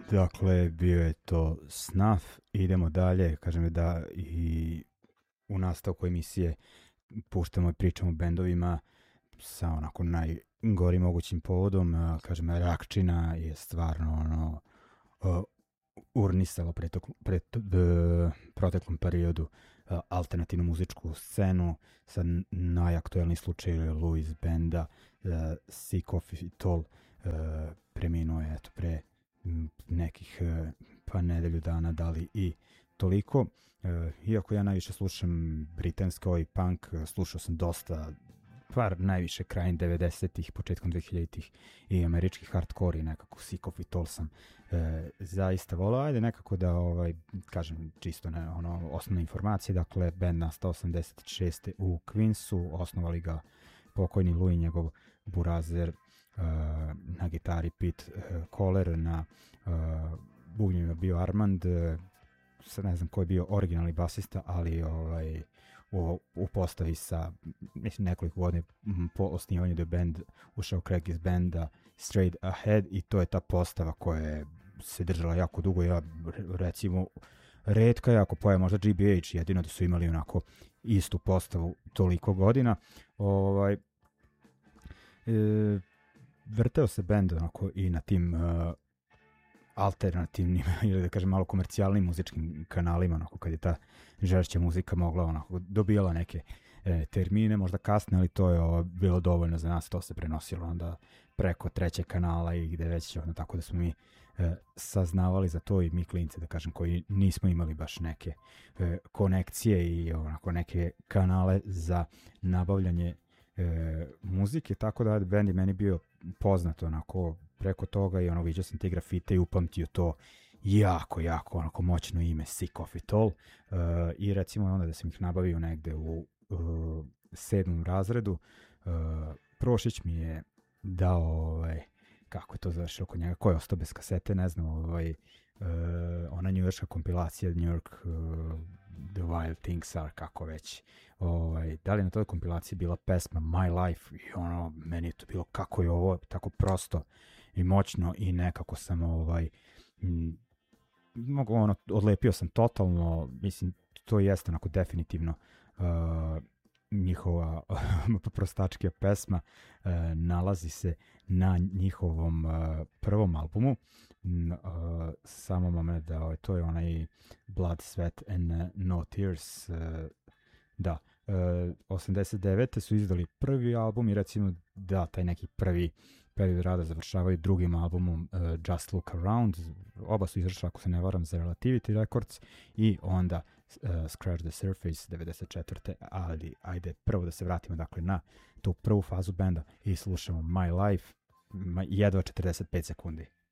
Dakle, bio je to Snuff, idemo dalje, kažem da i u nastavku emisije puštamo i pričamo o bendovima sa onako najgorim mogućim povodom, kažem, Rakčina je stvarno ono urnisalo proteklom periodu alternativnu muzičku scenu, sa najaktuelniji slučaj Louis benda, Sick of It All, preminuo je eto pre nekih pa nedelju dana, da li i toliko. Iako ja najviše slušam britanski ovaj punk, slušao sam dosta najviše krajem 90-ih, početkom 2000-ih i američki hardcore i nekako Sick of It All sam zaista volao. Ajde nekako da kažem čisto osnovne informacije. Dakle, band nastao 86. u Queensu, osnovali ga pokojni Louis, njegov burazer, na gitari Pete Koller, na bubnjima bio Armand, sad ne znam ko je bio originalni basista, ali u postavi sa nekoliko godina po osnivanju da je band ušao Craig iz benda Straight Ahead i to je ta postava koja je se držala jako dugo. Ja recimo retka jako pojav, možda GBH, jedino da su imali onako istu postavu toliko godina. Vrteo se bend onako i na tim alternativnim ili da kažem malo komercijalnim muzičkim kanalima, onako kad je ta žešća muzika mogla onako dobijala neke termine, možda kasne, ali to je bilo dovoljno za nas, to se prenosilo onda preko trećeg kanala i gde već, tako da smo mi saznavali za to i mi klinci, da kažem, koji nismo imali baš neke konekcije i onako neke kanale za nabavljanje muzike, tako da bend je meni bio poznat onako preko toga i viđao sam te grafite i upamtio to jako onako moćno ime Sick of It All, i recimo onda da sam ih nabavio negde u 7. razredu, Prošić mi je dao kako je to završilo kod njega, ko je ostao bez kasete, ne znam, ona njujorška kompilacija New York The Wild Things Are, kako već, da li na toj kompilaciji bila pesma My Life i meni je to bilo kako je ovo tako prosto i moćno i nekako sam odlepio sam totalno, mislim to jeste onako definitivno njihova prostačka pesma, nalazi se na njihovom prvom albumu, samo moment da to je onaj Blood, Sweat and No Tears, da, 89. su izdali prvi album i recimo da taj neki prvi period rada završavaju drugim albumom Just Look Around, oba su izašla ako se ne varam za Relativity Records i onda Scratch the Surface 94. ali ajde prvo da se vratimo dakle na tu prvu fazu benda i slušamo My Life, jedva 45 sekundi.